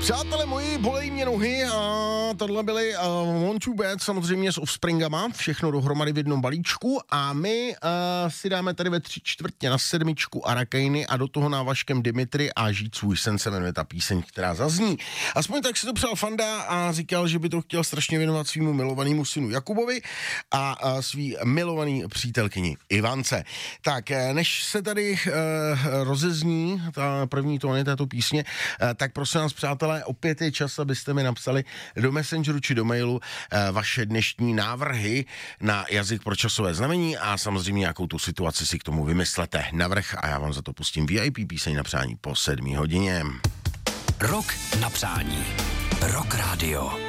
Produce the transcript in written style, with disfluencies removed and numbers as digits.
Přátelé moji, bolejí mě nohy a tohle byly Want to Bad, samozřejmě s Offspringama, všechno dohromady v jednom balíčku a my si dáme tady ve 6:45 Arakainy a do toho návažkem Dimitri a Žít svůj sen se jmenuje ta píseň, která zazní. Aspoň tak si to přál Fanda a říkal, že by to chtěl strašně věnovat svýmu milovanému synu Jakubovi a svý milovaný přítelkyni Ivance. Tak, než se tady rozezní ta první tóny této písně, tak prosím vás, přátelé, opět je čas, abyste mi napsali do Messengeru či do mailu vaše dnešní návrhy na jazyk pro časové znamení a samozřejmě nějakou tu situaci si k tomu vymyslete navrch a já vám za to pustím VIP píseň na přání po 7 hodině. Rok na přání. Rock Radio.